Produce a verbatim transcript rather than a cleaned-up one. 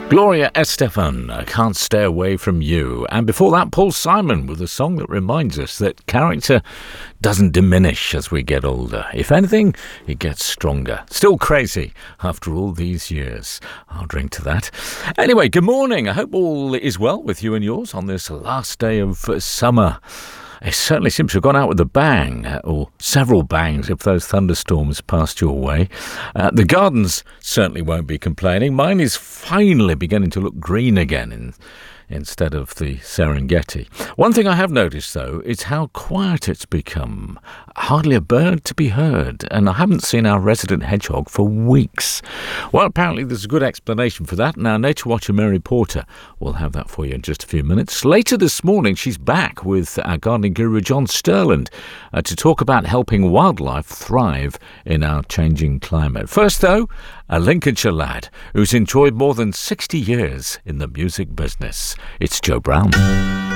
Gloria Estefan, I Can't Stay Away From You. And before that, Paul Simon with a song that reminds us that character doesn't diminish as we get older. If anything, it gets stronger. Still crazy after all these years. I'll drink to that. Anyway, good morning. I hope all is well with you and yours on this last day of summer. It certainly seems to have gone out with a bang, or several bangs if those thunderstorms passed your way. Uh, the gardens certainly won't be complaining. Mine is finally beginning to look green again in, instead of the Serengeti. One thing I have noticed, though, is how quiet it's become. Hardly a bird to be heard, and I haven't seen our resident hedgehog for weeks. Well, apparently there's a good explanation for that, and our nature watcher Mary Porter will have that for you in just a few minutes. Later this morning, she's back with our gardening guru John Sterland uh, to talk about helping wildlife thrive in our changing climate. First, though, a Lincolnshire lad who's enjoyed more than sixty years in the music business. It's Joe Brown.